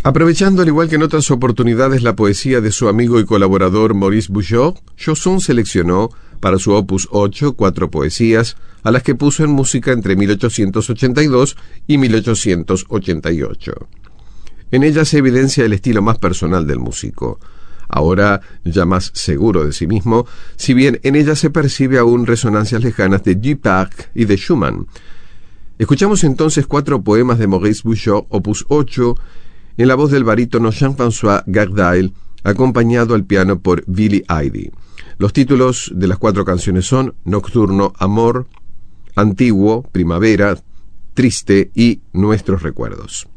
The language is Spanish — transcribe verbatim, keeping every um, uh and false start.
Aprovechando al igual que en otras oportunidades la poesía de su amigo y colaborador Maurice Bujold, Chausson seleccionó para su opus ocho cuatro poesías a las que puso en música entre mil ochocientos ochenta y dos y mil ochocientos ochenta y ocho. En ellas se evidencia el estilo más personal del músico, ahora ya más seguro de sí mismo, si bien en ellas se percibe aún resonancias lejanas de Duparc y de Schumann. Escuchamos entonces cuatro poemas de Maurice Bujold, opus ocho, en la voz del barítono Jean-François Gardail, acompañado al piano por Willy Aidy. Los títulos de las cuatro canciones son Nocturno, Amor, Antiguo, Primavera, Triste y Nuestros Recuerdos.